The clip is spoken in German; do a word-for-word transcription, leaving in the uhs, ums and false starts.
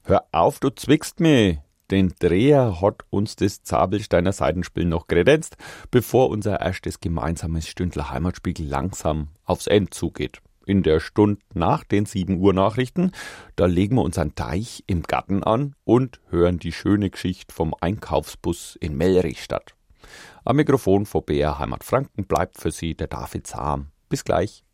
Hör auf, du zwickst mich. Den Dreher hat uns das Zabelsteiner Seidenspiel noch kredenzt, bevor unser erstes gemeinsames Stündler Heimatspiegel langsam aufs End zugeht. In der Stunde nach den sieben Uhr Nachrichten, da legen wir unseren Teich im Garten an und hören die schöne Geschichte vom Einkaufsbus in Mellrichstadt. Am Mikrofon von B R Heimat Franken bleibt für Sie der David Zahm. Bis gleich.